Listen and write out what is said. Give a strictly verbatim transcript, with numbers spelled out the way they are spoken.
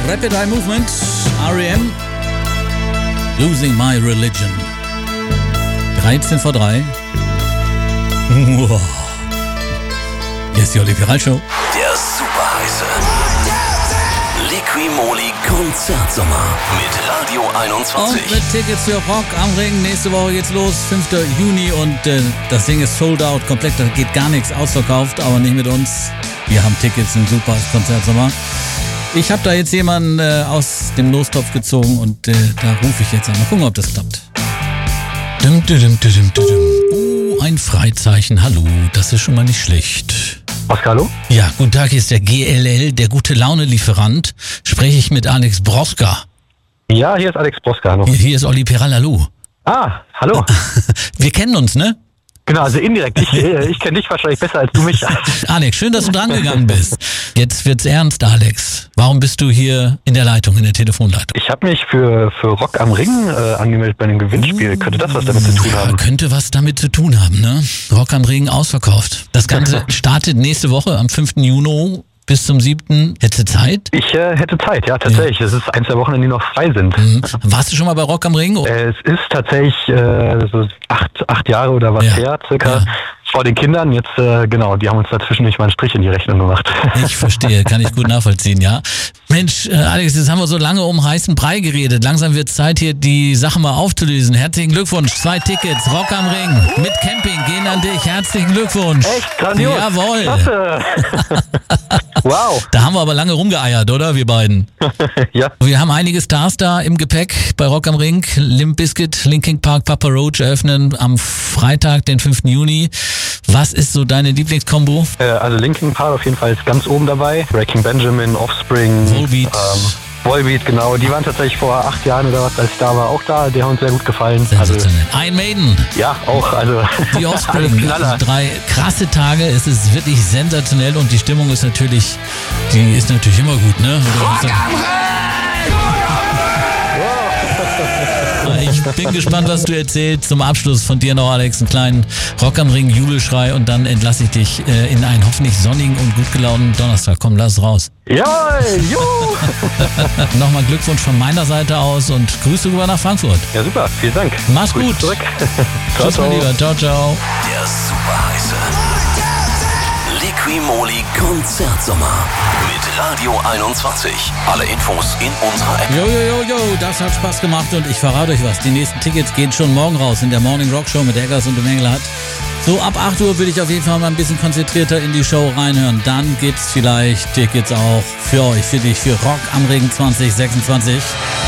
Rapid Eye Movement, R E M, Losing My Religion. dreizehn vor drei. Wow. Hier ist die Olli Piral Show. Der super heiße Liqui-Moly Konzertsommer mit Radio einundzwanzig. Und mit Tickets für Rock am Ring. Nächste Woche geht's los, fünfter Juni. Und äh, das Ding ist sold out, komplett. Da geht gar nichts, ausverkauft, aber nicht mit uns. Wir haben Tickets, ein super Konzertsommer. Ich habe da jetzt jemanden äh, aus dem Lostopf gezogen und äh, da rufe ich jetzt an. Mal gucken, ob das klappt. Dum, dum, dum, dum, dum. Oh, ein Freizeichen. Hallo, das ist schon mal nicht schlecht. Oskar, hallo? Ja, guten Tag, hier ist der G L L, der Gute-Laune-Lieferant. Spreche ich mit Alex Broska? Ja, hier ist Alex Broska, hallo. Hier, hier ist Olli Piral, hallo. Ah, hallo. Wir kennen uns, ne? Genau, also indirekt. Ich, ich kenne dich wahrscheinlich besser als du mich. Alex, schön, dass du dran gegangen bist. Jetzt wird's ernst, Alex. Warum bist du hier in der Leitung, in der Telefonleitung? Ich habe mich für, für Rock am Ring äh, angemeldet bei einem Gewinnspiel. Könnte das was damit zu tun haben? Ja, könnte was damit zu tun haben, ne? Rock am Ring ausverkauft. Das Ganze startet nächste Woche am fünften Juni bis zum siebten Hättest du Zeit? Ich äh, hätte Zeit, ja, tatsächlich. Es ist eins der Wochen, die noch frei sind. Mhm. Warst du schon mal bei Rock am Ring? Äh, es ist tatsächlich äh, so acht, acht Jahre oder was Ja. her, circa. Ja. Vor den Kindern, jetzt, äh, genau, die haben uns dazwischen nicht mal einen Strich in die Rechnung gemacht. Ich verstehe, kann ich gut nachvollziehen, ja. Mensch, äh, Alex, jetzt haben wir so lange um heißen Brei geredet. Langsam wird es Zeit, hier die Sache mal aufzulösen. Herzlichen Glückwunsch, zwei Tickets, Rock am Ring mit Camping gehen an dich. Herzlichen Glückwunsch. Echt? Grandios. Jawohl. Klasse. Wow. Da haben wir aber lange rumgeeiert, oder, wir beiden? Ja. Wir haben einige Stars da im Gepäck bei Rock am Ring. Limp Bizkit, Linkin Park, Papa Roach eröffnen am Freitag, den fünften Juni. Was ist so deine Lieblingskombo? Äh, also Linkin Park auf jeden Fall ist ganz oben dabei. Breaking Benjamin, Offspring, Volbeat. Ähm, Volbeat, genau. Die waren tatsächlich vor acht Jahren oder was, als ich da war, auch da. Die haben uns sehr gut gefallen. Also, Sensationell. Iron Maiden, ja, auch. Also die alles Offspring. Knaller. Also drei krasse Tage. Es ist wirklich sensationell und die Stimmung ist natürlich, die ist natürlich immer gut, ne? Ich bin gespannt, was du erzählst. Zum Abschluss von dir noch, Alex, einen kleinen Rock am Ring Jubelschrei und dann entlasse ich dich äh, in einen hoffentlich sonnigen und gut gelaunten Donnerstag. Komm, lass es raus. Ja, juhu. Nochmal Glückwunsch von meiner Seite aus und Grüße rüber nach Frankfurt. Ja, super. Vielen Dank. Mach's Grüß gut. Zurück. Tschüss, mein Lieber. Ciao, ciao. Der super heiße Liqui-Moly Konzertsommer mit Radio einundzwanzig. Alle Infos in unserer App. Jo, jo, jo, jo, das hat Spaß gemacht und ich verrate euch was. Die nächsten Tickets gehen schon morgen raus in der Morning Rock Show mit Eggers und dem Engelhardt. So ab acht Uhr will ich auf jeden Fall mal ein bisschen konzentrierter in die Show reinhören. Dann gibt's vielleicht Tickets auch für euch, für dich, für Rock am Ring zwanzig sechsundzwanzig.